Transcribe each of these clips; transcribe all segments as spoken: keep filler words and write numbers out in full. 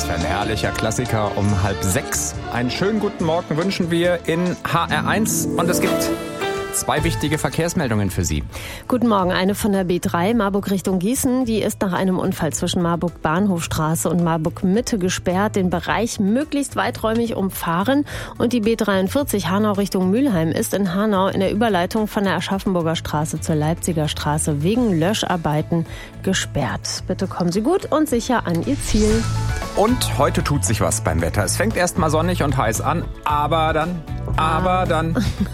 Ein herrlicher Klassiker um halb sechs. Einen schönen guten Morgen wünschen wir in H R eins und es gibt zwei wichtige Verkehrsmeldungen für Sie. Guten Morgen. Eine von der B drei, Marburg Richtung Gießen. Die ist nach einem Unfall zwischen Marburg Bahnhofstraße und Marburg Mitte gesperrt. Den Bereich möglichst weiträumig umfahren. Und die B dreiundvierzig Hanau Richtung Mülheim ist in Hanau in der Überleitung von der Aschaffenburger Straße zur Leipziger Straße wegen Löscharbeiten gesperrt. Bitte kommen Sie gut und sicher an Ihr Ziel. Und heute tut sich was beim Wetter. Es fängt erst mal sonnig und heiß an, aber dann, aber dann...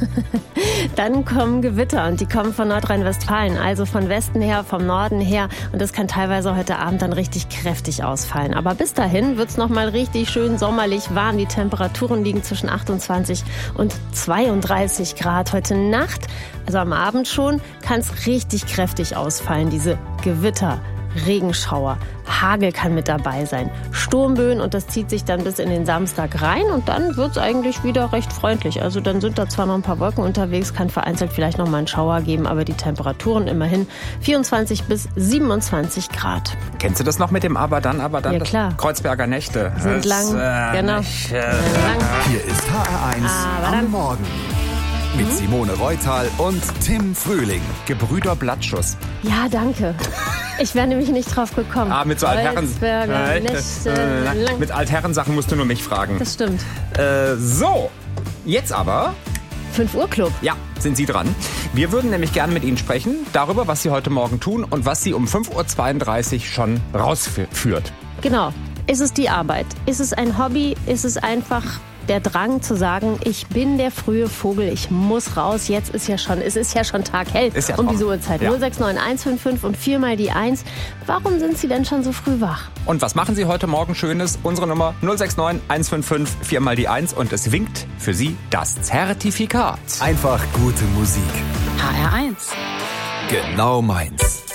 Dann kommen Gewitter und die kommen von Nordrhein-Westfalen, also von Westen her, vom Norden her. Und das kann teilweise heute Abend dann richtig kräftig ausfallen. Aber bis dahin wird's noch mal richtig schön sommerlich warm. Die Temperaturen liegen zwischen achtundzwanzig und zweiunddreißig Grad. Heute Nacht, also am Abend schon, kann es richtig kräftig ausfallen, diese Gewitter. Regenschauer, Hagel kann mit dabei sein, Sturmböen und das zieht sich dann bis in den Samstag rein und dann wird es eigentlich wieder recht freundlich. Also dann sind da zwar noch ein paar Wolken unterwegs, kann vereinzelt vielleicht noch mal einen Schauer geben, aber die Temperaturen immerhin vierundzwanzig bis siebenundzwanzig Grad. Kennst du das noch mit dem Aber dann, aber dann? Ja, klar. Kreuzberger Nächte. Sind lang, äh, genau. Nicht, äh, lang. Hier ist H R eins Aber am dann. Morgen. Mit Simone Reutal und Tim Frühling. Gebrüder Blattschuss. Ja, danke. Ich wäre nämlich nicht drauf gekommen. Ah, mit so Altherren... Kreuzberger Äh, Nächte, äh, lang. mit Altherrensachen musst du nur mich fragen. Das stimmt. Äh, so, jetzt aber... fünf Uhr Club. Ja, sind Sie dran. Wir würden nämlich gerne mit Ihnen sprechen, darüber, was Sie heute Morgen tun und was Sie um fünf Uhr zweiunddreißig schon rausführt. Genau. Ist es die Arbeit? Ist es ein Hobby? Ist es einfach der Drang zu sagen, ich bin der frühe Vogel, ich muss raus, jetzt ist ja schon, es ist ja schon taghell Ist ja um trocken. diese Uhrzeit. Ja. null sechs neun eins fünf fünf und viermal die eins. Warum sind Sie denn schon so früh wach? Und was machen Sie heute Morgen Schönes? Unsere Nummer null sechs neun eins fünf fünf vier mal die eins und es winkt für Sie das Zertifikat. Einfach gute Musik. H R eins. Genau meins.